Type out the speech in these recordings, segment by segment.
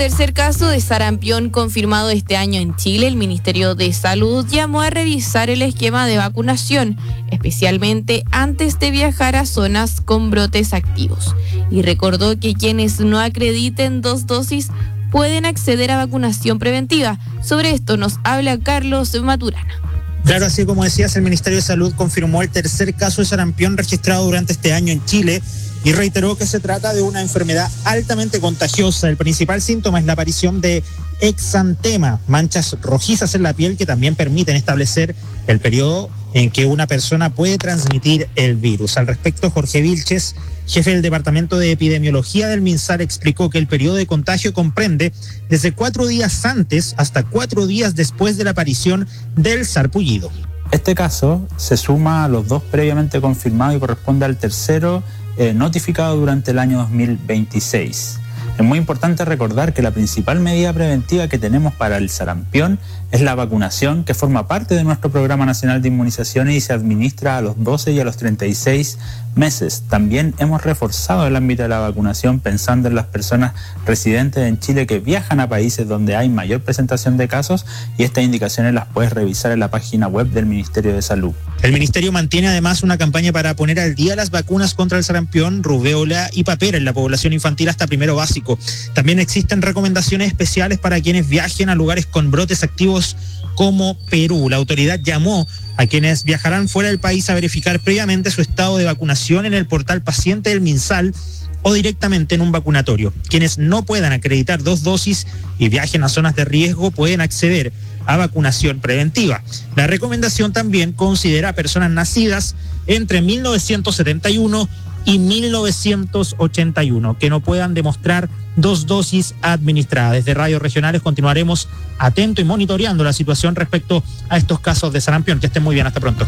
Tercer caso de sarampión confirmado este año en Chile. El Ministerio de Salud llamó a revisar el esquema de vacunación, especialmente antes de viajar a zonas con brotes activos. Y recordó que quienes no acrediten 2 dosis pueden acceder a vacunación preventiva. Sobre esto nos habla Carlos Maturana. Claro, así como decías, el Ministerio de Salud confirmó el tercer caso de sarampión registrado durante este año en Chile y reiteró que se trata de una enfermedad altamente contagiosa. El principal síntoma es la aparición de exantema, manchas rojizas en la piel que también permiten establecer el periodo en que una persona puede transmitir el virus. Al respecto, Jorge Vilches, jefe del Departamento de Epidemiología del MinSal, explicó que el periodo de contagio comprende desde 4 días antes hasta 4 días después de la aparición del sarpullido. Este caso se suma a los 2 previamente confirmados y corresponde al tercero notificado durante el año 2026. Es muy importante recordar que la principal medida preventiva que tenemos para el sarampión es la vacunación, que forma parte de nuestro Programa Nacional de Inmunizaciones y se administra a los 12 y a los 36 meses. También hemos reforzado el ámbito de la vacunación pensando en las personas residentes en Chile que viajan a países donde hay mayor presentación de casos, y estas indicaciones las puedes revisar en la página web del Ministerio de Salud. El Ministerio mantiene además una campaña para poner al día las vacunas contra el sarampión, rubéola y papera en la población infantil hasta primero básico. También existen recomendaciones especiales para quienes viajen a lugares con brotes activos como Perú. La autoridad llamó a quienes viajarán fuera del país a verificar previamente su estado de vacunación en el portal paciente del MinSal o directamente en un vacunatorio. Quienes no puedan acreditar 2 dosis y viajen a zonas de riesgo pueden acceder a vacunación preventiva. La recomendación también considera a personas nacidas entre 1971 y 1981 que no puedan demostrar 2 dosis administradas. Desde Radios Regionales continuaremos atentos y monitoreando la situación respecto a estos casos de sarampión. Que estén muy bien, hasta pronto.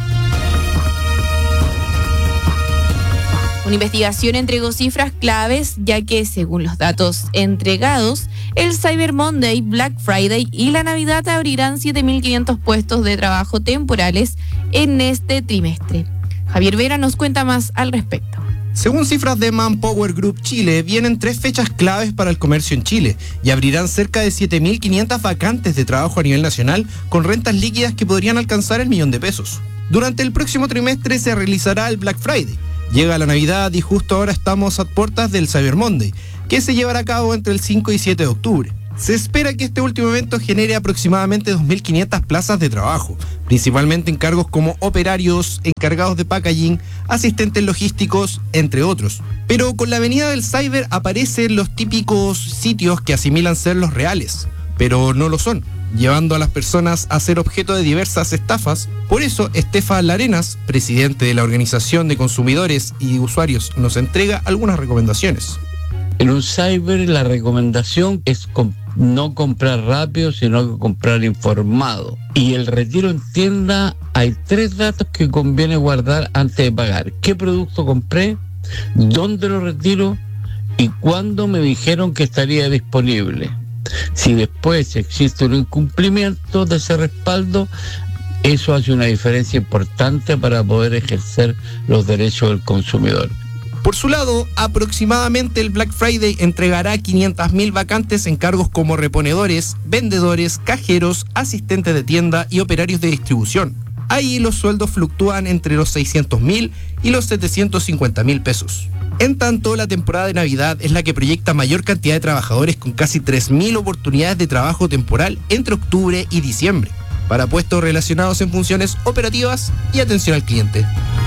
Una investigación entregó cifras claves, ya que según los datos entregados, el Cyber Monday, Black Friday y la Navidad abrirán 7.500 puestos de trabajo temporales en este trimestre. Javier Vera nos cuenta más al respecto. Según cifras de Manpower Group Chile, vienen 3 fechas claves para el comercio en Chile y abrirán cerca de 7.500 vacantes de trabajo a nivel nacional con rentas líquidas que podrían alcanzar el $1.000.000. Durante el próximo trimestre se realizará el Black Friday. Llega la Navidad y justo ahora estamos a puertas del Cyber Monday, que se llevará a cabo entre el 5 y 7 de octubre. Se espera que este último evento genere aproximadamente 2.500 plazas de trabajo, principalmente en cargos como operarios, encargados de packaging, asistentes logísticos, entre otros. Pero con la venida del cyber aparecen los típicos sitios que asimilan ser los reales, pero no lo son, llevando a las personas a ser objeto de diversas estafas. Por eso, Estefan Larenas, presidente de la Organización de Consumidores y Usuarios, nos entrega algunas recomendaciones. En un cyber la recomendación es no comprar rápido, sino que comprar informado. Y el retiro en tienda, hay 3 datos que conviene guardar antes de pagar. ¿Qué producto compré? ¿Dónde lo retiro? ¿Y cuándo me dijeron que estaría disponible? Si después existe un incumplimiento de ese respaldo, eso hace una diferencia importante para poder ejercer los derechos del consumidor. Por su lado, aproximadamente el Black Friday entregará 500.000 vacantes en cargos como reponedores, vendedores, cajeros, asistentes de tienda y operarios de distribución. Ahí los sueldos fluctúan entre los 600.000 y los 750.000 pesos. En tanto, la temporada de Navidad es la que proyecta mayor cantidad de trabajadores, con casi 3.000 oportunidades de trabajo temporal entre octubre y diciembre, para puestos relacionados en funciones operativas y atención al cliente.